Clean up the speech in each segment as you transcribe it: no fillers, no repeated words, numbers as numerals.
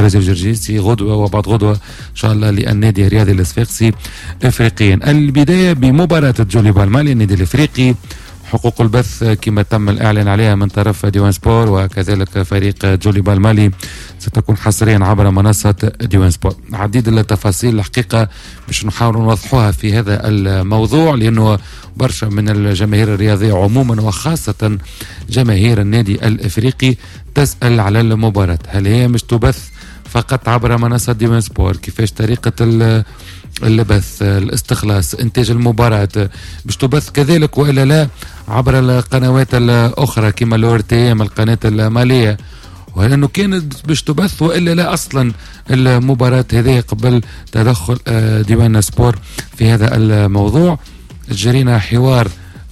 طرازي الجرجيسي غدوة وبعد غدوة إن شاء الله للنادي الرياضي الصفاقسي إفريقيا. البداية بمباراة جولي بالمالي النادي الإفريقي. حقوق البث كما تم الإعلان عليها من طرف ديوان سبور وكذلك فريق جولي بالمالي ستكون حصريا عبر منصة ديوان سبور. عديد التفاصيل الحقيقة باش نحاول نوضحوها في هذا الموضوع، لأنه برشا من الجماهير الرياضية عموما وخاصة جماهير النادي الإفريقي تسأل على المباراة، هل هي مش تبث فقط عبر منصة ديوان سبور؟ كيفاش طريقة البث، الاستخلاص، انتاج المباراة باش تبث كذلك والا لا عبر القنوات الاخرى كما الORTM القناة المالية، وهل انه كانت باش تبث والا لا اصلا المباراة هذه قبل تدخل ديوان سبور في هذا الموضوع. جرينا حوار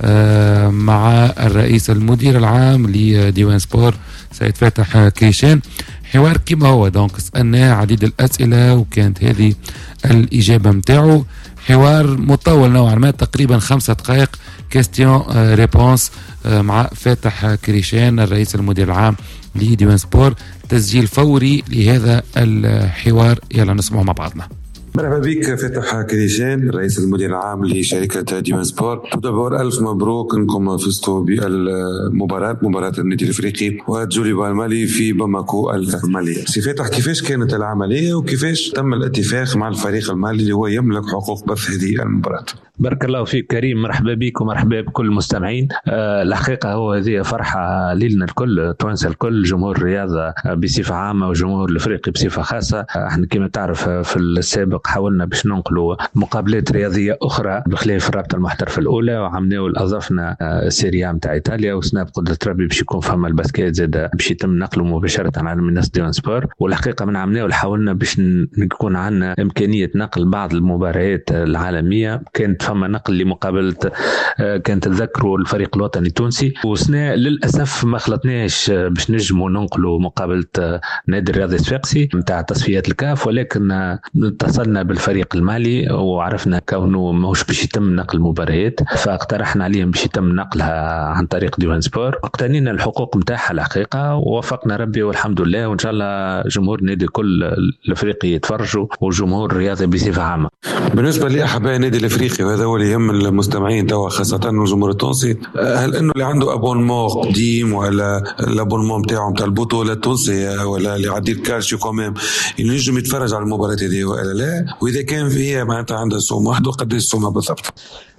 مع الرئيس المدير العام لديوان سبور سيد فاتح كيشان، حوار كما هو دونك سألناه عديد الأسئلة وكانت هذه الإجابة متاعه. حوار مطول نوعا ما تقريبا 5 دقائق كاستيون ريبونس مع فاتح كريشان الرئيس المدير العام لديوان سبور. تسجيل فوري لهذا الحوار، يلا نسمعه مع بعضنا. مرحبا بك فاتح كريشان رئيس المدير العام لشركة ديوان سبور. دابور ألف مبروك أنكم فزتوا مباراة النادي الأفريقي وجولي بالمالي في باماكو المالية. سي فاتح، كيفاش كانت العملية وكيفاش تم الاتفاق مع الفريق المالي اللي هو يملك حقوق بث هذه المباراة؟ بارك الله فيك كريم، مرحبا بك ومرحبا بكل المستمعين. الحقيقة هو هذه فرحة لنا الكل، توانسة الكل، جمهور الرياضة بصفة عامة وجمهور الأفريقي بصفة خاصة. احنا كما تعرف في السابق حاولنا باش ننقلوا مقابلات رياضية أخرى بخلاف الرابطة المحترفة الأولى، وعملنا وأضفنا سيريا متاع إيطاليا، وسنا بقدرة ربي باش يكون فما الباسكيت زاد باش يتم نقله مباشرة على منصة ديوان سبور. والحقيقة من عملنا وحاولنا باش نكون عندنا إمكانية نقل بعض المباريات العالمية. كانت فما نقل لمقابلة كانت تذكروا الفريق الوطني التونسي، وسنا للأسف ما خلطناش باش نجموا ننقلوا مقابلة نادي الرياضي الصفاقسي متاع تصفيات الكاف، ولكن اتصلنا بالفريق المالي وعرفنا كونه ماهوش باش يتم نقل مباريات، فاقترحنا عليهم باش يتم نقلها عن طريق ديوان سبور. اقتنينا الحقوق متاعها الحقيقة ووفقنا ربي والحمد لله، وان شاء الله جمهور النادي كل الافريقي يتفرجوا وجمهور الرياضي بصفة عامة. بالنسبة لأحباء النادي الافريقي، وهذا هو اللي يهم المستمعين توا خاصة الجمهور التونسي، هل انه اللي عنده ابونمون قديم ولا الابونمون متاعه متاع البطولة التونسية ولا اللي عندي الكالشيو كمان ينجم يتفرج على المباراة هذه ولا لا؟ وإذا كان فيها معناتها عندها سوم واحد وقديش سومها بالضبط؟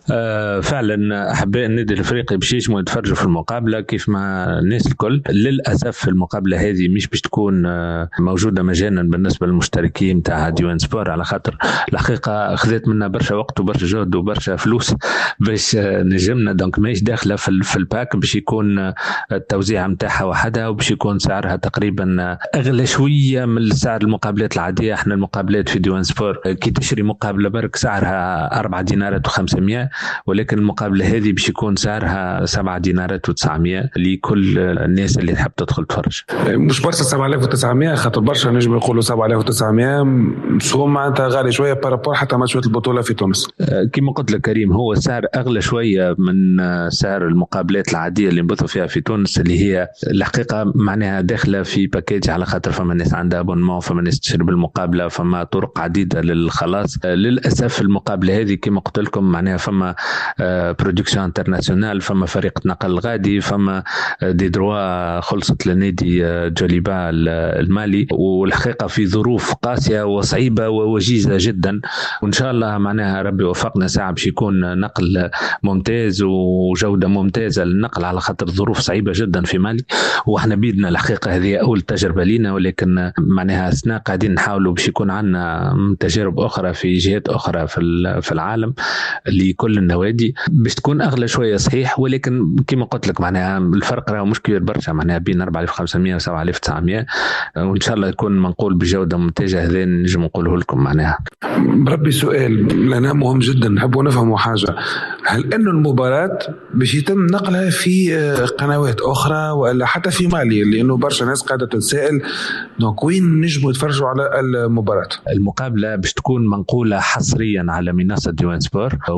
فعلا أحباء النادي الأفريقي باش يجموا يتفرجوا في المقابلة كيف ما الناس الكل. للأسف المقابلة هذه مش باش تكون موجودة مجانا بالنسبة للمشتركين تاع ديوان سبور، على خاطر الحقيقة أخذت منا برشا وقت وبرشا جهد وبرشا فلوس باش نجمنا، دونك ماهيش داخلة في الباك، باش يكون التوزيع متاعها وحدها وباش يكون سعرها تقريبا أغلى شوية من سعر المقابلات العادية. احنا المقابلات في ديوان سبور كي تشري مقابلة برك سعرها 4 دينارات و500، ولكن المقابلة هذه باش يكون سعرها 7 دينارات و900 لكل الناس اللي تحب تدخل تفرج. مش برشا 7900 خاطر برشا نجم يقولوا 7900 سوم معناتها غالي شوية بارابور حتى ماتشات البطولة في تونس. كما قلت لك كريم، هو السعر أغلى شوية من سعر المقابلات العادية اللي نبثوا فيها في تونس، اللي هي الحقيقة معناها داخلة في باكيج، على خاطر فما ناس عندها ابونمون، فما ناس تشرب المقابلة، فما طرق عديدة للخلاص. للأسف المقابلة هذه كما قلت لكم معناها فما برودكسيون انترناسيونال، فما فريق نقل غادي، فما دي دروا خلصت لنادي جوليبا المالي، والحقيقة في ظروف قاسية وصعيبة ووجيزة جدا. وإن شاء الله معناها ربي وفقنا ساعة باش يكون نقل ممتاز وجودة ممتازة للنقل، على خاطر ظروف صعيبة جدا في مالي. وإحنا بيدنا الحقيقة هذه أول تجربة لنا، ولكن معناها أثناء قاعدين نحاولوا باش يكون عنا تجارب أخرى في جهات أخرى في العالم لكل النوادي باش تكون أغلى شوية صحيح، ولكن كما قلت لك معناها الفرق راه مش كبير برشا، معناها بين 4500 و 7900، وإن شاء الله يكون منقول بجودة ممتازة. هذا نجم نقوله لكم معناها. بربي سؤال لنا مهم جدا نحب نفهمه حاجة، هل أنه المباراة باش يتم نقلها في قنوات أخرى ولا حتى في مالي؟ لأنه برشا ناس قاعدة تتسائل دونك وين نجموا يتفرجوا على المباراة؟ المقابلة باش تكون منقولة حصريا على منصة ديوان سبور، وهذا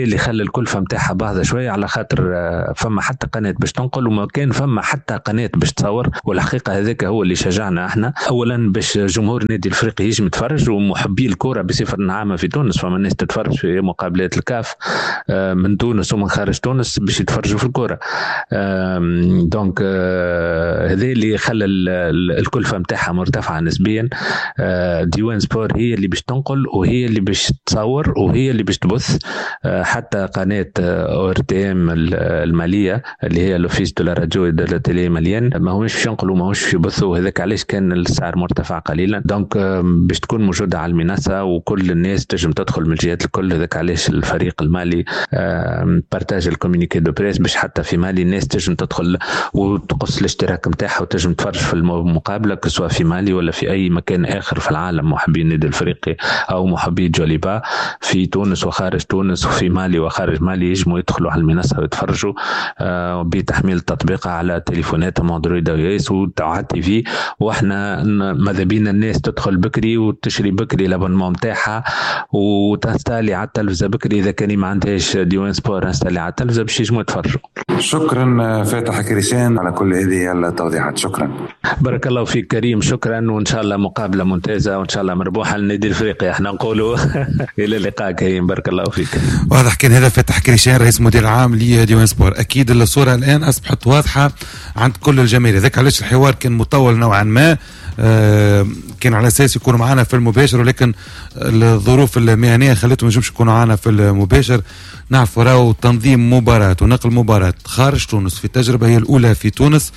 اللي خلى الكلفة متاعها باهظة شوية، على خاطر فما حتى قناة باش تنقل وما كان فما حتى قناة باش تصور. والحقيقة هذاك هو اللي شجعنا احنا اولا باش جمهور النادي الافريقي يجي يتفرج، ومحبي الكرة بصفة عامة في تونس. فما الناس تتفرج في مقابلات الكاف من تونس ومن خارج تونس باش يتفرجوا في الكرة. دونك هذا اللي خلى الكلفة متاعها مرتفعة نسبيا. ديوان سبور هي اللي باش تنقل وهي اللي باش تصور وهي اللي باش تبث. حتى قناة ORTM المالية اللي هي لوفيس دو لا راديو دو لا تيلي ماليان ما همش باش ينقلوا ما همش باش يبثوا، وهذاك علاش كان السعر مرتفع قليلا. دونك باش تكون موجودة على المنصة وكل الناس تنجم تدخل من الجهات الكل. هذاك علاش الفريق المالي بارتاج الكومينيكي دو بريس باش حتى في مالي الناس تنجم تدخل وتقص الاشتراك متاعها وتنجم تفرج في المقابلة سواء في مالي ولا في أي مكان آخر في العالم. محبي النادي الافريقي أو محبي جوليبا في تونس وخارج تونس وفي مالي وخارج مالي يجموا يدخلوا على المنصة ويتفرجوا بتحميل التطبيق على تليفوناتهم اندرويد او ايس وعلى تي في. واحنا ماذا بينا الناس تدخل بكري وتشري بكري الابونمون نتاعها وتستالي على التلفزه بكري اذا كان ما عندهاش ديوان سبور انستالي على التلفزه باش يجموا يتفرجوا. شكرا فاتح كريشان على كل هذه التوضيحات. شكرا. بارك الله فيك كريم. شكرا، وان شاء الله مقابله ممتازه وان شاء الله مربوحه للنادي الافريقي. احنا نقولوا الى اللقاء كريم. بارك الله فيك. واضح كان هذا فاتح كريشان رئيس مدير عام لديوان سبور. اكيد الصوره الان اصبحت واضحه عند كل الجماهير. ذاك علاش الحوار كان مطول نوعا ما، كان على اساس يكونوا معنا في المباشر، ولكن الظروف المهنيه خلتهم ما ينجمش يكونوا معنا في المباشر. نعرفوا راهو تنظيم مباراه ونقل مباراه خارج تونس في التجربه هي الاولى في تونس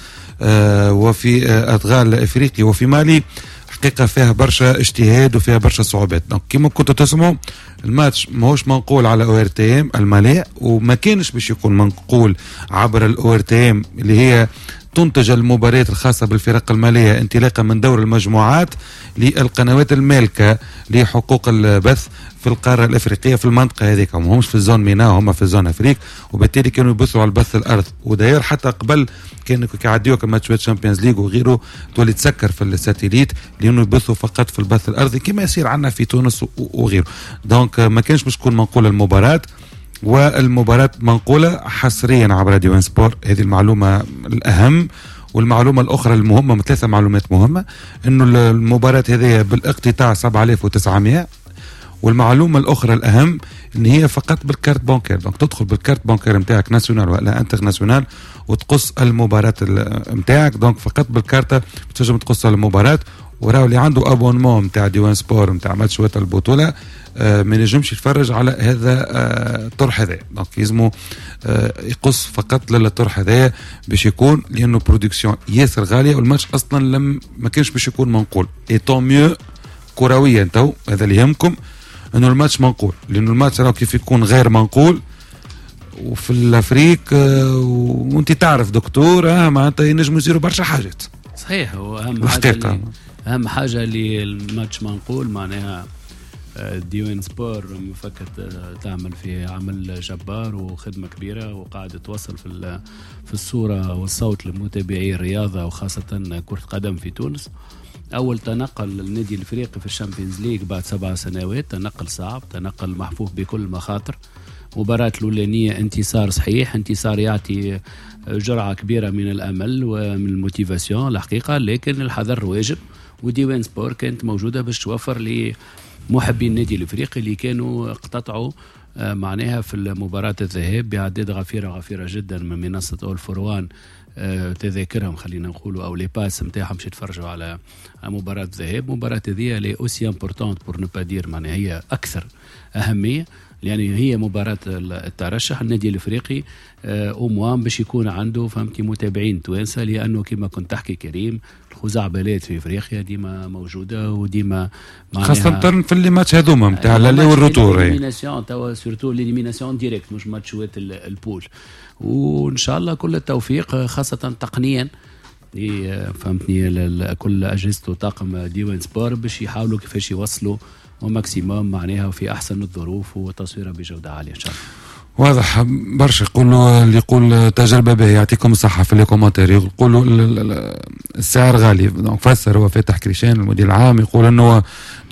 وفي ادغال افريقيا وفي مالي، حقيقه فيها برشا اجتهاد وفيها برشا صعوبات. دونك كيما كنتوا تسمعوا الماتش ماهوش منقول على ORTM المالية، وما كانش باش يكون منقول عبر ORTM اللي هي تنتج المباريات الخاصة بالفرق المالية انطلاقا من دور المجموعات للقنوات المالكة لحقوق البث في القارة الأفريقية في المنطقة هذيك. هم همش في الزون مينا، هم في الزون أفريق، وبالتالي كانوا يبثوا على البث الأرض. وداير حتى قبل كانوا كيعديوا كماتشات شامبيونز ليج وغيره تولي تسكر في الساتيليت لأنه يبثوا فقط في البث الأرضي كما يصير عنا في تونس وغيره. دونك ما كانش باش تكون منقولة المباراة، والمباراة منقولة حصريا عبر ديوان سبور. هذه المعلومة الأهم. والمعلومة الأخرى المهمة، 3 معلومات مهمة، إنه المباراة هذه بالاقتطاع 7900. والمعلومة الأخرى الأهم إن هي فقط بالكارت بانكير. دونك تدخل بالكارت بانكير متاعك ناسيونال ولا انترناسيونال وتقص المباراة متاعك. دونك فقط بالكارتة بتنجم تقص المباراة. وراو اللي عنده ابونمون متاع ديوان سبور متاع ماتشات البطولة ما ينجمش يتفرج على هذا الطرح هذا. دونك يلزموا يقص فقط للطرح هذا باش يكون، لأنه برودكسيون ياسر غالية والماتش أصلا ما كانش باش يكون منقول. اي طون ميو كرويا تو هذا اللي يهمكم انه الماتش منقول، لانه الماتش راه كيف يكون غير منقول وفي الافريق وانت تعرف دكتور معناتها ينجموا يصيروا برشا حاجات. صحيح. واهم حاجه اهم حاجه اللي الماتش منقول معناها ديوان سبور مفكر تعمل في عمل جبار وخدمه كبيره وقاعده توصل في الصوره والصوت لمتابعي الرياضه وخاصه كره قدم في تونس. أول تنقل للنادي الافريقي في الشامبيونز ليج بعد 7 سنوات، تنقل صعب، تنقل محفوف بكل مخاطر. مباراة الأولانية انتصار صحيح، انتصار يعطي جرعة كبيرة من الأمل ومن الموتيفاسيون الحقيقة، لكن الحذر واجب. وديوان سبور كانت موجودة باش توفر لمحبي النادي الافريقي اللي كانوا اقتطعوا معناها في مباراة الذهاب بعدد غفيرة جدا من منصة أول فروان تذاكرهم خلينا نقولوا او لي باس نتاعهم باش يتفرجوا على مباراة الذهاب. مباراة هذه لي اوسي امبورطونت بور نو با دير معناها هي اكثر اهمية، يعني هي مباراة الترشح النادي الافريقي اوموان باش يكون عنده فهمتي متابعين توانسه، لانه كما كنت تحكي كريم الخزعبلات في افريقيا ديما موجوده وديما خاصه في اللي ماتش هذوما نتاع اللي والروتور الاليميناسيون توا سورتو الاليميناسيون ديريكت مش ماتشات البول. وان شاء الله كل التوفيق خاصه تقنيا فهمتني كل اجهزه وطاقم ديوان سبور باش يحاولوا كيفاش يوصلوا وماكسيموم معناها في احسن الظروف وتصويره بجوده عاليه ان شاء الله. واضح برشا يقولوا اللي يقول تجربه به يعطيكم الصحه في الكومنتير، يقولوا السعر غالي. دونك فسر هو فاتح كريشان المدير العام يقول انه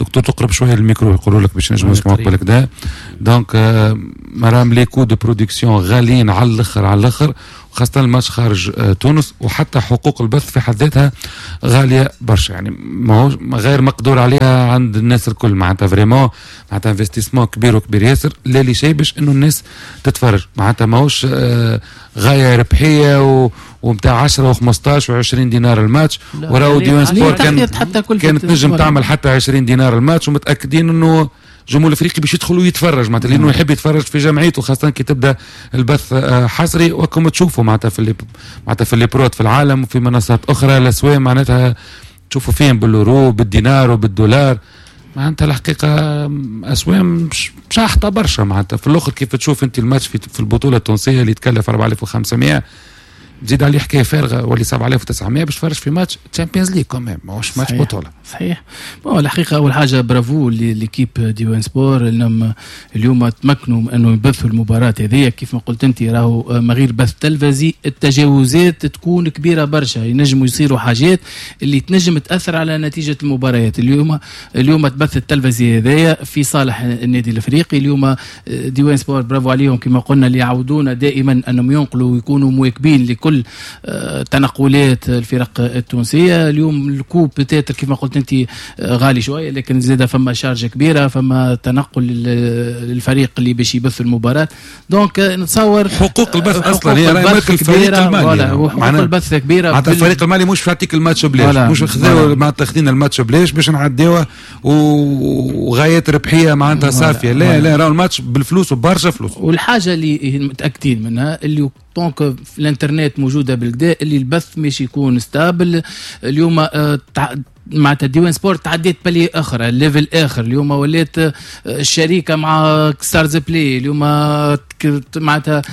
دكتور تقرب شويه الميكرو يقولوا لك باش نجموا نسمعوك بالكدا. دونك مرام لي كو دو برودكسيون غاليين على الاخر خاصة الماتش خارج تونس، وحتى حقوق البث في حد ذاتها غالية برشا، يعني ما هو غير مقدور عليها عند الناس الكل، معناتها فريمون معناتها انفستيسمون كبير وكبير ياسر اللي شيء باش انه الناس تتفرج، معناتها ماهوش غاية ربحية ومتاع 10 و15 و20 دينار الماتش، وراو ديوان سبور كانت نجم تعمل حتى 20 دينار الماتش، ومتأكدين انه الجمهور الافريقي باش يدخلوا يتفرج، معناتها لانه يحب يتفرج في جمعيته، خاصه كي تبدا البث حصري، وكم تشوفوا معناتها في اللي بروت في العالم وفي منصات اخرى الاسواق معناتها تشوفوا فيهم باليورو بالدينار وبالدولار، معناتها الحقيقه اسواق مش شاحطه برشا، معناتها في الاخر كيف تشوف انت الماتش في البطوله التونسيه اللي يتكلف 4500 تزيد عليه حكايه فارغه ولي 7900 باش تفرج في ماتش تشامبيونز ليغ كمان، ماهوش ماتش بطوله. صحيح. الحقيقه اول حاجه برافو ليكيب ديوان سبور انهم اليوم تمكنوا انه يبثوا المباراه هذه، كيف ما قلت انت راهو ما غير بث تلفزي، التجاوزات تكون كبيره برشا، ينجموا يصيروا حاجات اللي تنجم تاثر على نتيجه المباريات. اليوم تبث التلفزي هذايا في صالح النادي الافريقي. اليوم ديوان سبور برافو عليهم كما قلنا، اللي يعودونا دائما انهم ينقلوا ويكونوا مواكبين لكل تنقلات الفرق التونسيه. اليوم الكوب بتاتر كيف ما قلت انت غالي شويه، لكن زاده فما شارجه كبيره، فما تنقل للفريق اللي باش يبث المباراه. دونك نتصور حقوق البث اصلا هي مالك الفريق المالي، وحقوق البث كبيره. معناتها الفريق المالي مش يعطيك الماتش بلاش، مش خذاو معناتها خذينا الماتش بلاش باش نعديوه وغايات ربحيه معناتها صافيه، لا راهو الماتش بالفلوس وبرشا فلوس. والحاجه اللي متاكدين منها اللي دونك في الانترنت موجوده بالكدا، اللي البث مش يكون ستابل. اليوم معناتها ديوان سبورت تعديت بلي اخر ليفل اخر، اليوم ولات الشركه مع ستارز بلاي، اليوم معناتها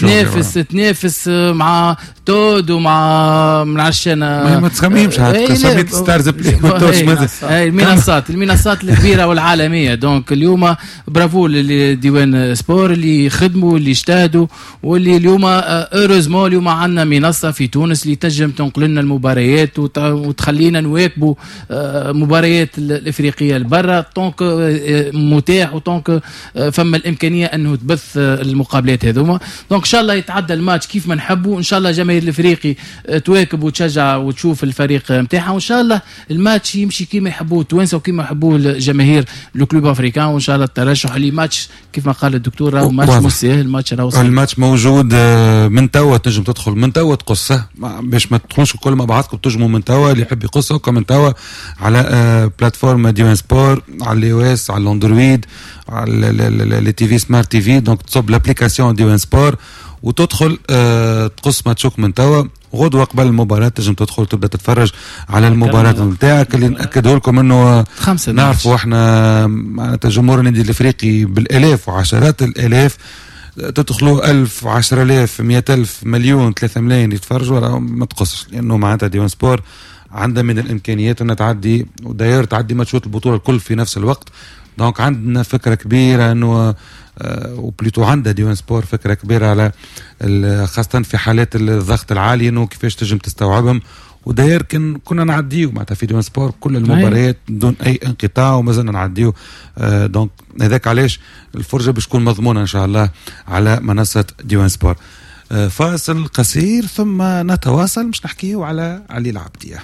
تنافس مع تود ومع منعرفش انا ما تسميهمش سميت ستارز بلاي المنصات الكبيره والعالميه. دونك اليوم برافو لديوان سبور اللي خدموا اللي اجتهدوا، واللي اليوم اوروزمون اليوم عندنا منصه في تونس اللي تنجم تنقل لنا المباريات وتخلينا نواكبوا مباريات الافريقيه لبرا، طونك متاح وطونك فما الامكانيه انه تبث المقابلات هذوما. دونك ان شاء الله يتعدى الماتش كيف ما نحبوا، ان شاء الله جماهير الافريقي تواكب وتشجع وتشوف الفريق نتاعها، وان شاء الله الماتش يمشي كيما يحبوه التوانسه وكيما يحبوه الجماهير لو كلوب افريكان، وان شاء الله الترشح اللي ماتش كيف ما قال الدكتور راهو ماتش مش سهل، الماتش موجود من توا، تنجم تدخل من توا تقصه باش ما تدخلوش الكل مع بعضكم، تنجموا من توا اللي يحب يقصه من توا على بلاتفورم ديوان سبور، على الاي او اس، على الاندرويد، على لي تي في سمارت تي في. دونك تصب لابليكاسيون ديوان سبور وتدخل تقص ماتشوك من توا، غدوه قبل المباراه تنجم تدخل تبدا تتفرج على المباراه نتاعك اللي ناكده لكم انه نعرفوا احنا معناتها جمهور النادي الافريقي بالالاف وعشرات الالاف، تدخلوا 1000 10000 100,000 مليون 3 ملايين يتفرجوا، ما تقصش، لانه معناتها ديوان سبور عندها من الامكانيات انها تعدي وداير تعدي ماتشات البطوله الكل في نفس الوقت. دونك عندنا فكره كبيره انه وبليتو عندها ديوان سبور فكره كبيره على خاصه في حالات الضغط العالي انه كيفاش تنجم تستوعبهم، وداير كنا نعديو معناتها في ديوان سبور كل المباريات بدون اي انقطاع وما زلنا نعديو. دونك هذاك علاش الفرجه باش تكون مضمونه ان شاء الله على منصه ديوان سبور. فاصل قصير ثم نتواصل مش نحكيو على علي العبديه.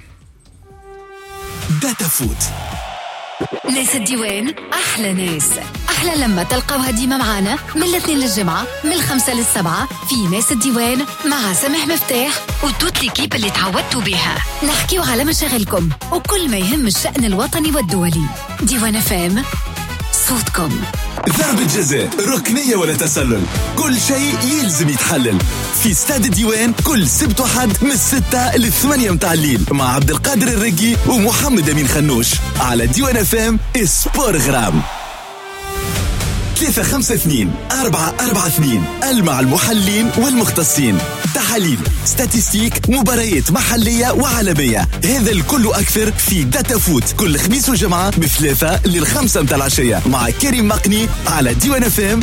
داتا فوت ناس الديوان أحلى ناس، أحلى لما تلقوها ديما معانا من الاثنين للجمعة من 5 ل7 في ناس الديوان مع سامح مفتاح وتوت ليكيب اللي تعودتوا بها. نحكيو على مشاغلكم وكل ما يهم الشأن الوطني والدولي. ديوان فام صوتكم. ضربة جزاء، ركنية ولا تسلل، كل شيء يلزم يتحلل في استاد الديوان كل سبت وحد من 6 ل 8 متاع الليل مع عبد القادر الرقي ومحمد أمين خنوش على ديوان فام سبور غرام. 352-442 مع المحللين والمختصين، تحاليل، ستاتستيك، مباريات محلية وعالمية، هذا الكل أكثر في داتا فوت كل خميس وجمعة من 3 ل 5 متاع العشية مع كريم مقني على ديوان فام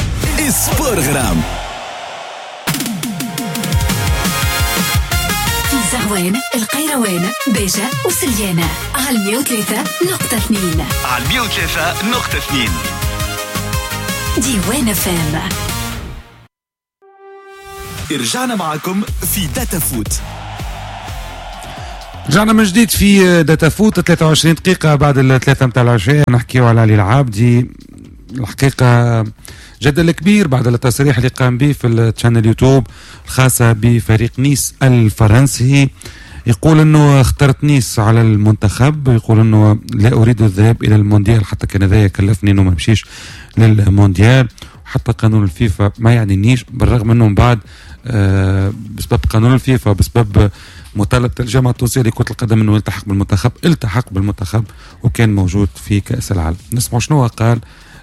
سبور غرام. في زهوة حلوان القيروان باشا وسليانة على 103.2 على 103.2 ديوان فام. رجعنا معكم في داتا فوت. رجعنا من جديد في داتا فوت. 23 دقيقة بعد 3 متاع العشاء نحكيو على علي العابدي. الحقيقة جدل كبير بعد التصريح اللي قام به في الشانل يوتيوب الخاصة بفريق نيس الفرنسي. يقول انه اخترت نيس على المنتخب، يقول انه لا اريد الذهاب الى المونديال حتى كان هذا يكلفني انه ما نمشيش للمونديال، حتى قانون الفيفا ما يعنينيش، بالرغم انه من بعد بسبب قانون الفيفا بسبب مطالبة الجامعة التونسية لكرة القدم انه التحق بالمنتخب وكان موجود في كأس العالم. نسمع شنو قال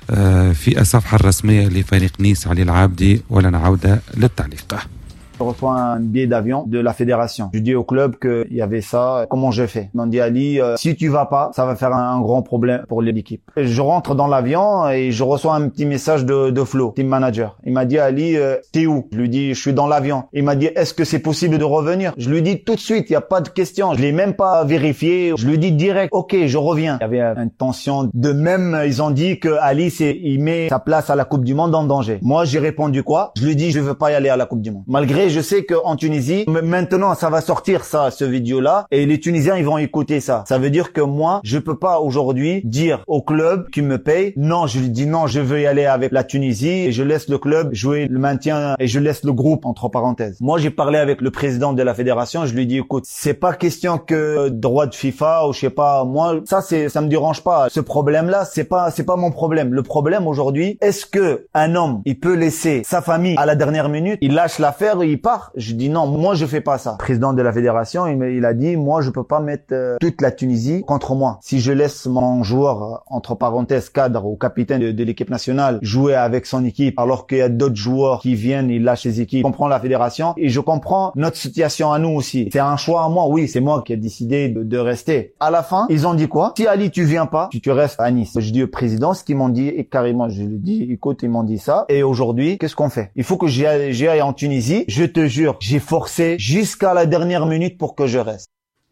في الصفحة الرسمية لفريق نيس علي العابدي ولا نعود للتعليق. Je reçois un billet d'avion de la fédération. Je dis au club qu'il y avait ça. Comment je fais? Il m'a dit Ali, si tu vas pas, ça va faire un grand problème pour l'équipe. Je rentre dans l'avion et je reçois un petit message de Flo, team manager. Il m'a dit Ali, t'es où? Je lui dis je suis dans l'avion. Il m'a dit est-ce que c'est possible de revenir? Je lui dis tout de suite, il y a pas de question. Je l'ai même pas vérifié. Je lui dis direct, ok, je reviens. Il y avait une tension de même. Ils ont dit que Ali, il met sa place à la Coupe du Monde en danger. Moi, j'ai répondu quoi? Je lui dis je veux pas y aller à la Coupe du Monde. Malgré je sais qu'en Tunisie, maintenant ça va sortir ce vidéo-là, et les Tunisiens ils vont écouter ça. Ça veut dire que moi, je peux pas aujourd'hui dire au club qui me paye, non, je lui dis non, je veux y aller avec la Tunisie, et je laisse le club jouer le maintien, et je laisse le groupe entre parenthèses. Moi, j'ai parlé avec le président de la fédération, je lui dis écoute, c'est pas question que droit de FIFA ou je sais pas, moi, ça me dérange pas. Ce problème-là, c'est pas mon problème. Le problème aujourd'hui, est-ce que un homme, il peut laisser sa famille à la dernière minute, il lâche l'affaire, il part? Je dis non, moi je fais pas ça. Le président de la fédération, il a dit moi je peux pas mettre toute la Tunisie contre moi. Si je laisse mon joueur entre parenthèses cadre ou capitaine de l'équipe nationale jouer avec son équipe alors qu'il y a d'autres joueurs qui viennent, ils lâchent les équipes. Je comprends la fédération et je comprends notre situation à nous aussi. C'est un choix à moi, oui, c'est moi qui ai décidé de rester. À la fin, ils ont dit quoi? Si Ali tu viens pas, tu restes à Nice. Je dis au président ce qu'ils m'ont dit et carrément je lui dis écoute, ils m'ont dit ça et aujourd'hui qu'est-ce qu'on fait? Il faut que j'y aille en Tunisie. Je te jure, j'ai forcé jusqu'à la dernière minute pour que je reste.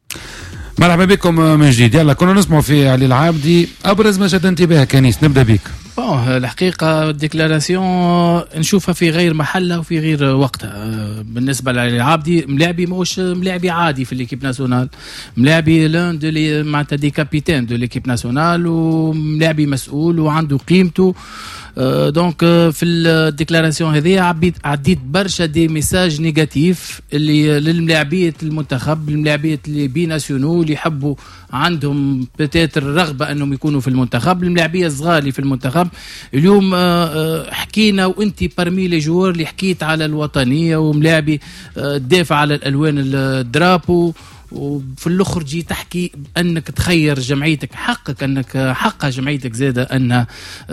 مرحبا بكم من جديد. يلا كنا نسمع في علي العابدي. ابرز ما شد انتباهك كنيس، نبدا بك. الحقيقه الديكلاراسيون نشوفها في غير محلها وفي غير وقتها. بالنسبه لعلي العابدي ملاعبي ماهوش ملاعبي عادي في ليكيب ناسيونال، ملاعبي لون دو معناتها دي كابيتان دو ليكيب ناسيونال وملاعبي مسؤول وعنده قيمته. دونك في الديكلاراسيون هذه عديت برشا دي ميساج نيجاتيف اللي للملاعبيه المنتخب، الملاعبيه اللي بي ناسيونو اللي يحبوا عندهم بتاتر رغبه انهم يكونوا في المنتخب، الملاعبيه الصغار اللي في المنتخب. اليوم حكينا وانت برمي لي جوار اللي حكيت على الوطنيه وملاعبي تدافع على الالوان الدرابو، وفي الاخر جي تحكي انك تخير جمعيتك، حقك انك حقها جمعيتك زاده انها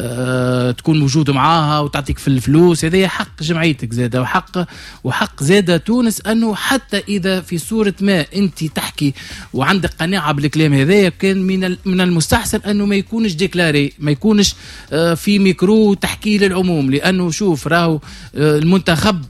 تكون موجود معاها وتعطيك في الفلوس، هذا حق جمعيتك زاده وحق زاده تونس انه حتى اذا في صوره ما انت تحكي وعندك قناعه بالكلام هذا كان من المستحسن انه ما يكونش ديكلاري، ما يكونش في ميكرو تحكي للعموم، لانه شوف راهو المنتخب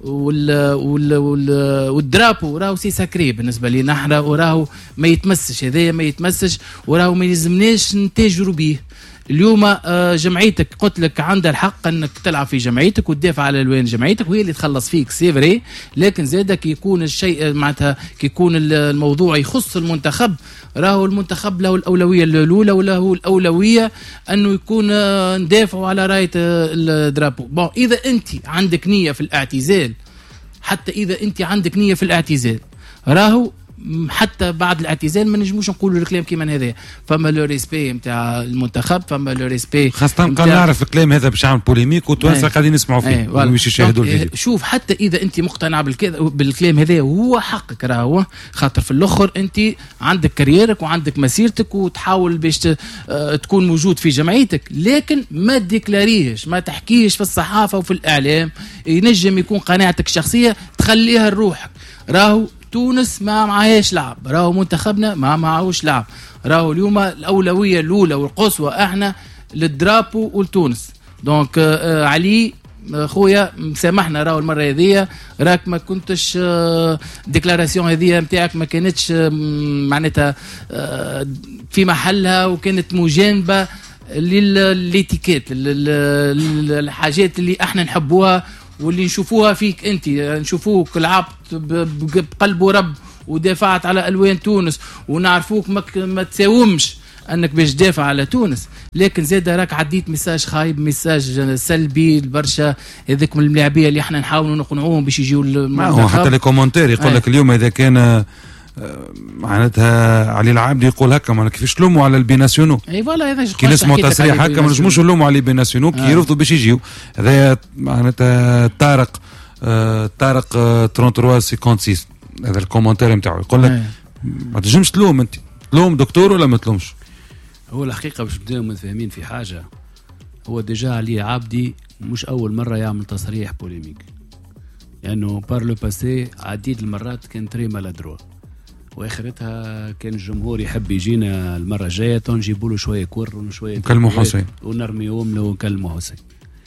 والدرابو راهو سي ساكري بالنسبه لي نحن، وراهو ما يتمسش، هذايا ما يتمسش وراهو ما يلزمناش نتاجروا به. اليوم جمعيتك قلت لك عندها الحق انك تلعب في جمعيتك وتدافع على الوان جمعيتك وهي اللي تخلص فيك سيفري، لكن زادك يكون الشيء معناتها كي يكون الموضوع يخص المنتخب، راهو المنتخب له الاولويه الاولى وله الاولويه انه يكون ندافعوا على رايه الدرابو. بون اذا انت عندك نيه في الاعتزال، حتى اذا انت عندك نيه في الاعتزال راهو حتى بعد الاعتزال ما نجموش نقولوا الكلام كيما هذا، فما لو ريسبي نتاع المنتخب، فما لو ريسبي خاصه قال نعرف الكلام هذا باش يعمل بوليميك وتوانسه قاعدين يسمعوا فيه ومش يشاهدوا الفيديو. شوف حتى اذا انت مقتنع بالكلام هذا وهو حقك، راهو خاطر في الاخر انت عندك كاريرك وعندك مسيرتك وتحاول باش تكون موجود في جمعيتك، لكن ما تديكلاريش، ما تحكيش في الصحافه وفي الاعلام، ينجم يكون قناعتك الشخصيه تخليها لروحك. راهو تونس ما معهاش لعب، راهو منتخبنا ما معهوش لعب، راهو اليوم الأولوية الأولى والقصوى احنا للدرابو والتونس. دونك علي خويا سامحنا راهو المره هذيا راك ما كنتش ديكلاراسيون هذيا نتاعك ما كانتش معناتها في محلها وكانت مجانبه للاتيكيت الحاجات اللي احنا نحبوها واللي نشوفوها فيك انت. نشوفوك لعبت بقلب ورب ودافعت على الوان تونس ونعرفوك ما تساومش انك باش تدافع على تونس، لكن زاد راك عديت ميساج خايب، ميساج سلبي برشا هذاك من اللاعبيه اللي احنا نحاولوا نقنعوهم باش يجيو المنتخب. حتى لي كومونتير يقول لك اليوم اذا كان معناتها علي العابدي يقول هكا ما كيفاش تلوموا على البيناسيونو. اي فوالا هذا كي نسمعوا تصريح هكا ما نجموش نلوموا على البيناسيونو كي يرفضوا باش يجيو. هذا معناتها طارق 3356 هذا الكومنتير نتاعو يقول لك ما تنجمش تلوم، انت تلوم دكتور ولا ما تلومش. هو الحقيقه باش نبداو متفاهمين في حاجه، هو ديجا علي عابدي مش اول مره يعمل تصريح بوليميك، لانه يعني بار لو باسي عديد المرات كان تري مالادروا، واخرتها كان الجمهور يحب يجينا المره الجايه نجيبوا له شويه كور وشويه نكلموا حسين ونرميهم له ونكلموا حسين.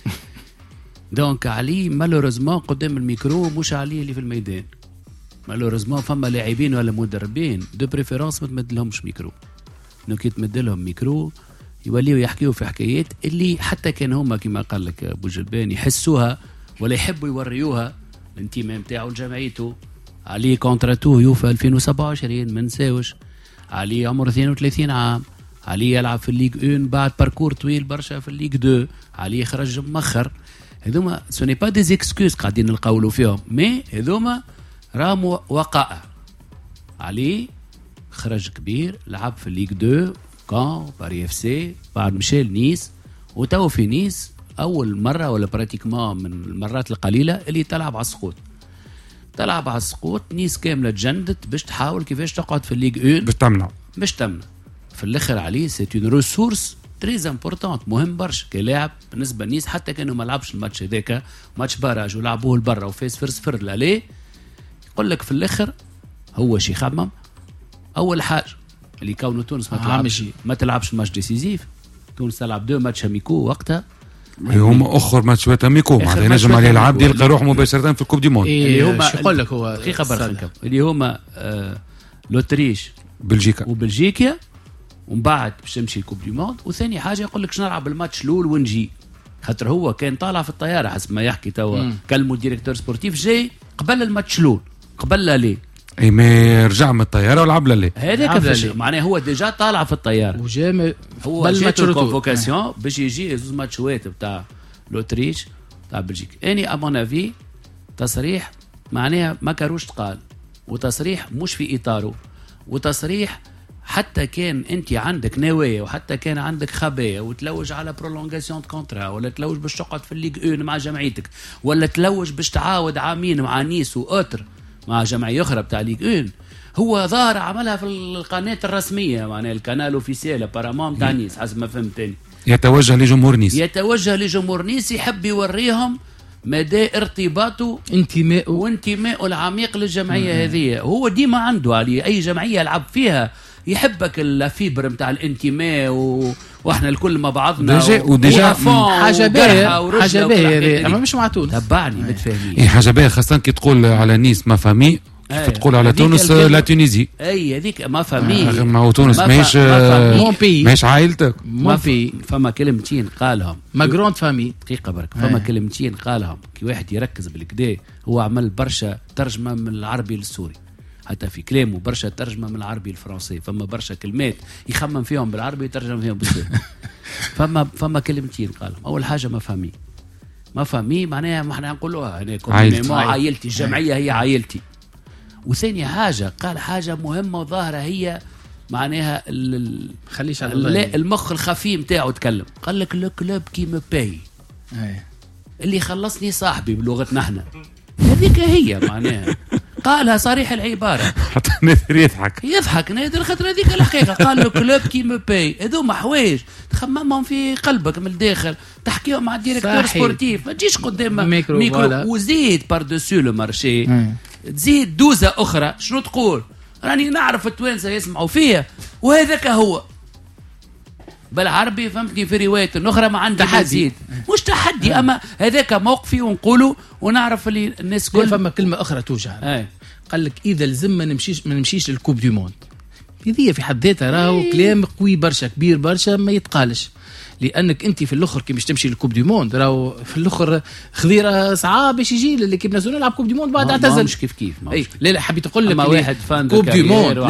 دونك علي مالوريزمون قدام الميكرو مش علي اللي في الميدان، مالوريزمون فما لاعبين ولا مدربين دو بريفيرونس ما تمدلهمش ميكرو، انه كي تمدلهم ميكرو يوليو يحكيوا في حكايات اللي حتى كان هما كما قال لك ابو جلبان يحسوها ولا يحبوا يوريوها الانتماء نتاعو لجمعيته. علي كونتراتو يوفى 2027 ما نساوش، علي عمره 32 عام، علي يلعب في الليج 1 بعد باركور طويل برشا في الليج 2، علي خرج مؤخر. هذوما سوني با دي زيكسكوز قاعدين نقولوا فيهم، مي هذوما راهم وقائع. علي خرج كبير لعب في الليج 2 كان باري اف سي، بعد مشى لنيس، وتو في نيس اول مره ولا براتيكمون من المرات القليله اللي تلعب على السقوط. تلعب على السقوط، نيس كامله تجندت باش تحاول كيفاش تقعد في الليج 1 باش تمنع. في الاخر عليه سي اون ريسورس تري امبورطونت، مهم برشا كلاعب بالنسبه لنيس. حتى كانوا ما لعبش الماتش هذاك ماتش باراج ولعبوه لبرا وفاز فرصفر لاليه، يقول لك في الاخر هو شي خمم اول حاجه اللي كونه تونس ما تلعبش الماتش ديسيزيف. تونس تلعب 2 ماتش اميكو وقتها، هما اخر ماتشات اميكو معناتها نجم عليه العبد يلقى روح مباشره في الكوب دي موند. هما شو يقول لك هو دقيقه برك اللي هما لوتريش بلجيكا ومن بعد باش تمشي الكوب دي موند. وثاني حاجه يقول لك نلعب الماتش الاول ونجي، خاطر هو كان طالع في الطياره حسب ما يحكي توا كلموا الديريكتور سبورتيف جاي قبل الماتش الاول قبل لاليه. اي ما رجع من الطياره ولعب لاليه هذاك معناه هو ديجا طالع في الطياره وجا هو جات الكونفوكاسيون باش يجي زوج ماتشات بتاع لوتريش تاع بلجيكا. اني امون افي تصريح معناها ما كاروش تقال، وتصريح مش في اطاره، وتصريح حتى كان انت عندك نوايا وحتى كان عندك خبايا وتلوج على برولونغاسيون كونترا، ولا تلوج باش تقعد في الليج 1 مع جمعيتك، ولا تلوج باش تعاود عامين مع نيس واوتر مع جمعيه اخرى بتاع ليج 1. هو ظاهر عملها في القناه الرسميه معناها القناه اوفيسيال بارامون تاع نيس حسب ما فهمتني. يتوجه لجمهور نيس يحب يوريهم مدى ارتباطه وانتمائه العميق للجمعيه هذه. هو ديما عنده عليه اي جمعيه يلعب فيها يحبك الفيبر نتاع الانتماء واحنا الكل مع بعضنا وديجا حاجه باهيه اما مش مع تونس. تبعني متفاهمين حاجه باهيه خاصه كي تقول على نيس ما فامي كيف تقول على تونس لا تونيزي. اي هذيك ما فامي ما هو تونس ماهيش عائلتك. ما في فما كلمتين قالهم ما جروند فامي دقيقه برك. فما كلمتين قالهم كي واحد يركز بالكدا. هو عمل برشا ترجمه من العربي للسوري، حتى في كلامه برشا ترجمه من العربي للفرنسي. فما برشا كلمات يخمم فيهم بالعربي يترجم فيهم بالسوري. فما كلمتين قالهم. اول حاجه ما فامي معناها ما احنا نقولوها انا عائلتي الجمعيه هي عائلتي. وثاني حاجه قال حاجه مهمه وظاهره هي معناها خليش على المخ الخفي نتاعو تكلم. قال لك لو كلوب كي مو باي اللي خلصني صاحبي بلغتنا احنا. هذيك هي معناها قالها صريح العباره. حتى نادر يضحك نادر خاطر هذيك الحقيقه. قال له كلوب كي مو باي. هذوما حوايج تخممهم في قلبك من الداخل، تحكيهم مع الديريكتور سبورتيف، ما تجيش قدام ميكرو وزيد باردوسو لو مارشي تزيد دوزه اخرى. شنو تقول؟ راني نعرف التوانسه يسمعوا فيها وهذاك هو بالعربي فهمتني. في روايه اخرى ما عندها تزيد مش تحدي. اما هذاك موقفي ونقوله ونعرف اللي الناس كل فما كلمه اخرى توجع. قال لك اذا لازم ما نمشيش للكوب دي موند. هذه في حد ذاتها راهو كلام قوي برشا كبير برشا ما يتقالش، لانك انت في الاخر كي باش تمشي للكوب دي موند راهو في الاخر خذيره صعاب باش يجي ليكيب ناسيونال يلعب كوب دي موند بعد اعتزل. مش كيف لا حبيت نقول لك واحد فان كوب دي موند.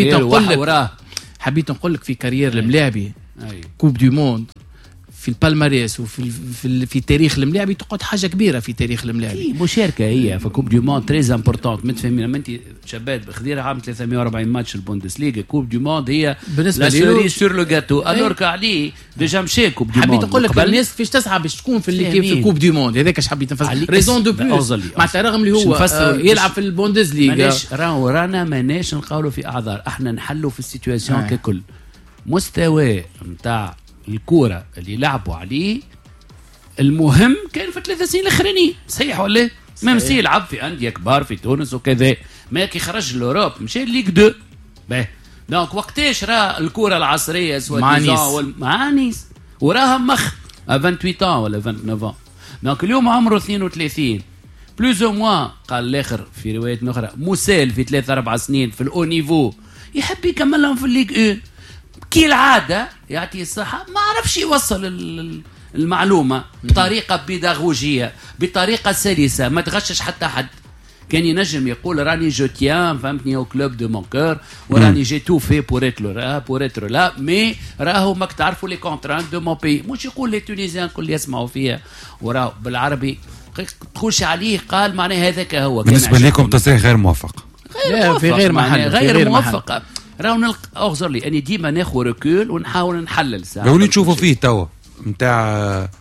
حبيت نقول لك في كارير الملاعبي كوب دي موند في البالماريس في تاريخ الملاعبي تقعد حاجه كبيره في تاريخ الملاعبي. مشاركه هي في كوب دي موند تريز امبورطونت. متفاهمين لما انت شباب بخديره عام 340 ماتش البوندسليغا. كوب دي موند هي بالنسبه لي سور لو جاتو الورك عليه ديجا مشى كوب دي موند. حبيت نقول لك الناس فاش تسعى باش تكون في اللي في كوب دي موند هذاك اش حبيت نفسر ريزون دو بلوس معناتها رغم اللي هو يلعب في البوندسليغا رانا ماناش نقولوا في اعذار. احنا نحلوا في السيتواسيون ككل. مستوى نتاع الكورة اللي لعبوا عليه المهم كان في 3 سنين الاخرانيين. صحيح ولا ميم يلعب في انديه كبار في تونس وكذا ما كي خرج لوروب مشى ليغ 2 باهي. دونك وقتاش راه الكورة العصريه سواء مع نيس وراها مخ 28 ولا 29. دونك اليوم عمره 32 بلوز او موان. قال الاخر في روايه اخرى مسال في 3-4 سنين في الاو نيفو يحب يكملهم في الليغ 1 كي العادة يعطي الصحة ما عرفش يوصل المعلومة بطريقة بيداغوجية بطريقة سلسة ما تغشش حتى حد. كان ينجم يقول راني جو تيان فهمتني او كلوب دو مون كور وراني جي تو في بور اتر لا مي راهو ماك تعرفوا لي كونترانت دو مون بي. مش يقول لي تونيزيان كل يسمعوا فيها وراهو بالعربي تخش عليه قال معناه هذاك هو. بالنسبة لكم تصريح غير موفق. لا في غير محل غير موفق. راهو اغزر لي اني ديما ناخذ ركول ونحاول نحلل ساعه. لو نشوفوا فيه توا نتاع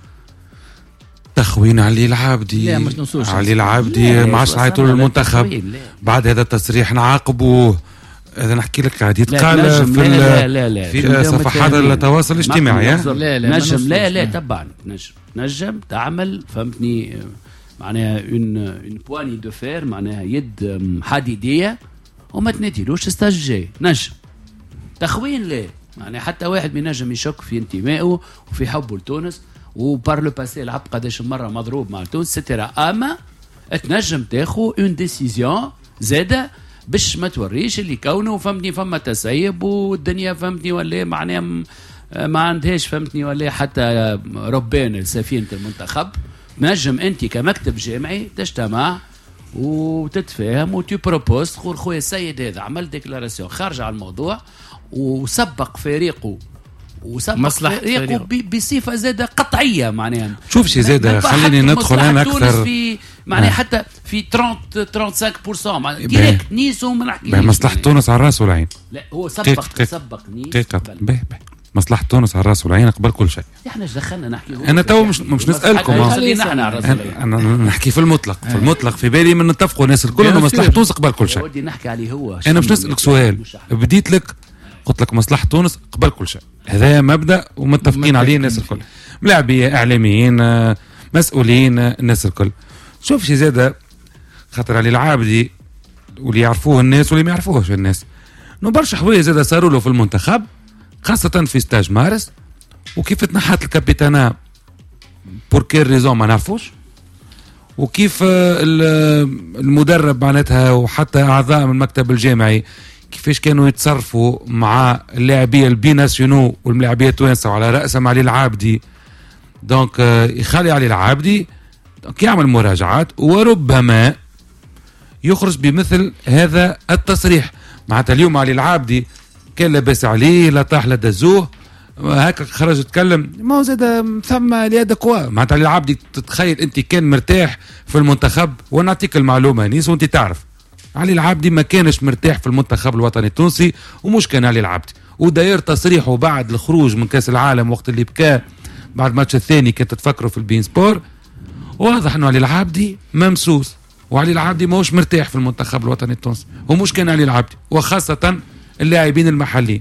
تخوين علي العابدي. لا مش نصوص علي العابدي ما عادش عيطوا للمنتخب بعد هذا التصريح نعاقبوه. هذا نحكي لك قاعد يتقال في صفحات التواصل الاجتماعي. نجم لا تبعا نجم تعمل فهمتني معناها اون بواني دو فير معناها يد حديديه وما تناديلوش ستاج جاي. نجم تخوين ليه يعني حتى واحد من نجم يشك في انتمائه وفي حبه لتونس وبار لو باسي لعب قداش مرة مضروب مع تونس سترا. اما تنجم تاخو اون ديسيزيون زاده باش ما توريش اللي كونه فهمتني فما تسيب والدنيا فهمتني ولا معناها ما عندهاش فهمتني ولا حتى ربان سفينة المنتخب. نجم انت كمكتب جامعي تجتمع وتتفاهم وتبروبوز تقول خويا السيد هذا عمل ديكلاراسيون خارج على الموضوع وسبق فريقه فريقه بصفه زاده قطعيه معناها. شوف شي زاده خليني ندخل انا اكثر في معناها حتى في 30-35% ديريكت نيس وما نحكي مصلحه تونس على الراس والعين. لا هو سبق نيس مصلحة تونس على الراس والعين قبل كل شيء. احنا ايش دخلنا نحكي انا تو مش نسالكم انا نحكي في المطلق في المطلق في بالي من نتفقوا الناس الكل انه مصلحة تونس قبل كل شيء. ودي نحكي عليه هو انا مش نسالك سؤال بديت لك قلت لك مصلحة تونس قبل كل شيء. هذا مبدا ومتفقين عليه الناس الكل ملاعبيه اعلاميين مسؤولين الناس الكل. شوف شي زاده خاطر علي العابدي واللي يعرفوه الناس واللي ما يعرفوهش الناس انه برشا حوايج زاده صاروا له في المنتخب خاصة في ستاج مارس وكيف تنحت الكابيتانا بور كير ريزون ما نعرفوش وكيف المدرب معناتها وحتى أعضاء من المكتب الجامعي كيفاش كانوا يتصرفوا مع اللاعبية البيناسيونو واللاعبية التوانسة وعلى رأسهم علي العابدي. دونك يخلي علي العابدي يعمل مراجعات وربما يخرج بمثل هذا التصريح. معناتها اليوم علي العابدي كان لاباس عليه لا طاح لا دزوه هكا خرج يتكلم ما هو زاد ثم ليادة قوى. معناتها علي العابدي تتخيل انت كان مرتاح في المنتخب ونعطيك المعلومه نيس وانت تعرف علي العابدي ما كانش مرتاح في المنتخب الوطني التونسي ومش كان علي العابدي وداير تصريحه بعد الخروج من كاس العالم وقت اللي بكى بعد الماتش الثاني كنت تفكروا في البين سبور واضح انه علي العابدي ممسوس وعلي العابدي ماهوش مرتاح في المنتخب الوطني التونسي ومش كان علي العابدي وخاصه اللاعبين المحليين.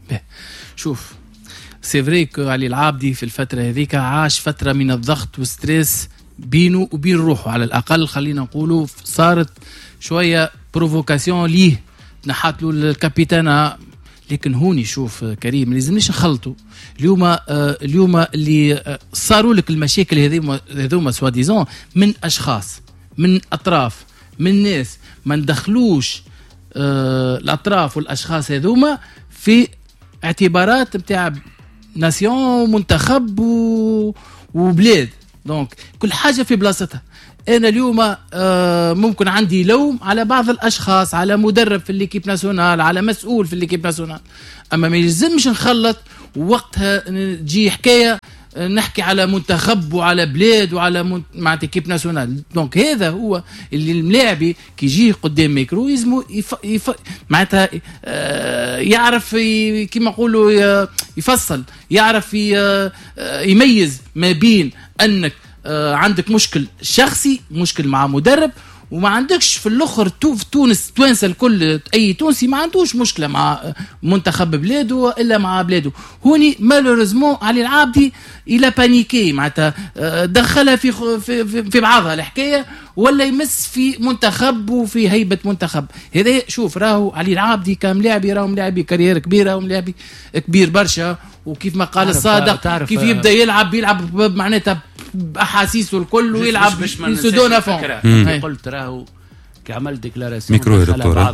شوف سيفريك علي العابدي في الفترة هذيك عاش فترة من الضغط والستريس بينه وبين روحه على الأقل خلينا نقوله صارت شوية بروفوكاسيون ليه نحط له الكابيتانا لكن هوني شوف كريم لازمنيش نخلطوا اليوم اللي صاروا لك المشاكل هذوما سوا ديزون من اشخاص، من اطراف، من ناس ما ندخلوش الاطراف والاشخاص هذوما في اعتبارات نتاع ناسيون ومنتخب وبلاد. دونك كل حاجه في بلاصتها. انا اليوم ممكن عندي لوم على بعض الاشخاص، على مدرب في الليكيب ناسيونال، على مسؤول في الليكيب ناسيونال، اما ما يلزمش نخلط وقتها تجي حكايه نحكي على منتخب وعلى بلاد وعلى مع تيكيب ناسيونال. دونك هذا هو اللي الملاعبي كي يجي قدام ميكرو يلزمو معناتها يعرف كيما نقولوا يفصل، يعرف يميز ما بين انك عندك مشكل شخصي، مشكل مع مدرب، وما عندكش في الاخر في تونس توانسه الكل، اي تونسي ما عندوش مشكله مع منتخب بلاده الا مع بلاده. هوني مالوريزمون علي العابدي الى بانيكي معناتها دخلها في بعضها الحكايه، ولا يمس في منتخب وفي هيبه منتخب. هذا شوف راهو علي العابدي كملاعبي راهو ملاعبي كارير كبيره وملاعبي كبير برشا، وكيف ما قال الصادق كيف يبدا يلعب معناتها باحاسيسه الكل ويلعب سودونا فون. قلت راهو كي عمل ديكلاراسيون ميكرو دكتور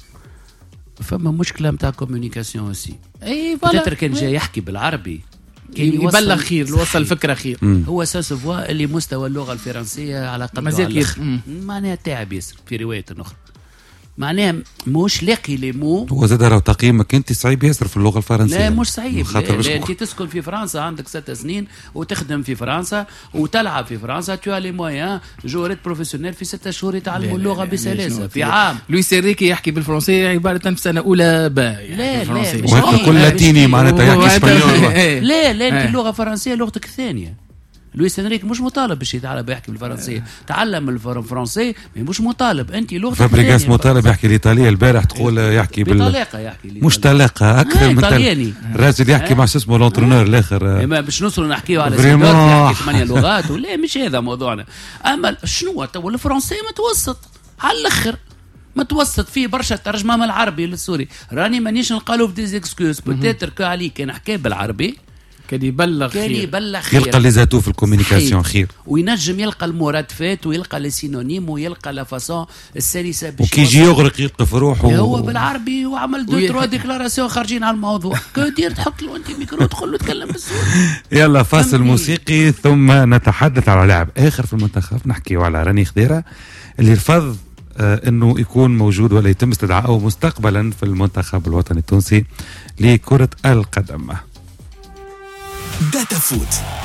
فما مشكله نتاع كومونيكاسيون سي اي فوالا كان جاي يحكي بالعربي يبلغ خير، يوصل فكره خير. هو ساسفوا اللي مستوى اللغه الفرنسيه على قد مازال معناها تعب ياسر في روايه اخرى، معناها مش لاقي لي مو. هو زاد راهو تقييمك انت صعيب ياسر في اللغه الفرنسيه. لا مش صعيب، لا انت تسكن في فرنسا، عندك 6 سنين وتخدم في فرنسا وتلعب في فرنسا، تو لي مويان جوريت بروفيسيونيل في 6 شهور يتعلموا اللغه بسلاسه في عام. لويس انريكي يحكي بالفرنسيه عباره في سنه اولى وهيك كل لاتيني معناتها يحكي اسبانيول. لا انت اللغه الفرنسيه لغتك الثانيه. لويس انريك مش مطالب باش يتعلم يحكي بالفرنسيه، تعلم الفرنسيه مش مطالب. انت لغتك فابريغاس مطالب يحكي الايطاليه، البارح تقول يحكي بطلاقه يحكي مش طلاقه اكثر من ايطالياني. الراجل يحكي مع شو اسمه لونترونور الاخر. باش نوصلوا نحكيوا على سيدات يحكي 8 لغات ولا مش هذا موضوعنا. اما شنو تو الفرنسيه متوسط على الاخر، متوسط فيه برشا ترجمه من العربي للسوري. راني مانيش نقالوا في ديزيكسكوز بوتيتر كو علي كان حكى بالعربي كان يبلغ خير، يلقى لي زاتو في الكوميونيكاسيون خير، وينجم يلقى المرادفات ويلقى لي سينونيم ويلقى لا فاصون السلسه باش وكي يجي يغرق يلقى في روحه هو بالعربي وعمل 2-3 ديكلاراسيون خارجين على الموضوع. كدير تحط له انت ميكرو تقول له تكلم بالسوري. يلا فاصل موسيقي ثم نتحدث على لاعب اخر في المنتخب، نحكي على راني خضيره اللي رفض انه يكون موجود ولا يتم استدعائه مستقبلا في المنتخب الوطني التونسي لكرة القدم. داتا فوت